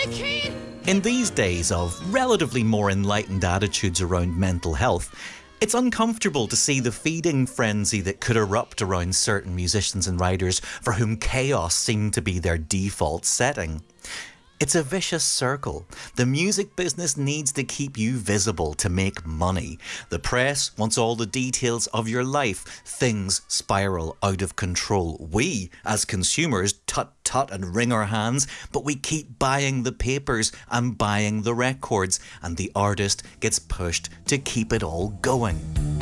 In these days of relatively more enlightened attitudes around mental health, it's uncomfortable to see the feeding frenzy that could erupt around certain musicians and writers for whom chaos seemed to be their default setting. It's a vicious circle. The music business needs to keep you visible to make money. The press wants all the details of your life. Things spiral out of control. We, as consumers, tut and wring our hands, but we keep buying the papers and buying the records, and the artist gets pushed to keep it all going.